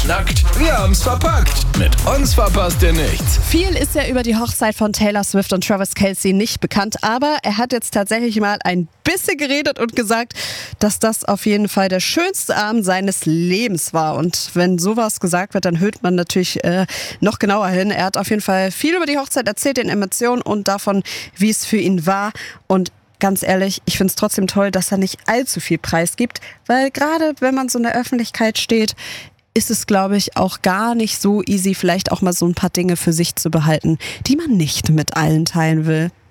nackt, wir haben's verpackt. Mit uns verpasst ihr nichts. Viel ist ja über die Hochzeit von Taylor Swift und Travis Kelce nicht bekannt, aber er hat jetzt tatsächlich mal ein bisschen geredet und gesagt, dass das auf jeden Fall der schönste Abend seines Lebens war. Und wenn sowas gesagt wird, dann hört man natürlich noch genauer hin. Er hat auf jeden Fall viel über die Hochzeit erzählt, den Emotionen und davon, wie es für ihn war. Und ganz ehrlich, ich finde es trotzdem toll, dass er nicht allzu viel preisgibt, weil gerade wenn man so in der Öffentlichkeit steht, ist es, glaube ich, auch gar nicht so easy, vielleicht auch mal so ein paar Dinge für sich zu behalten, die man nicht mit allen teilen will.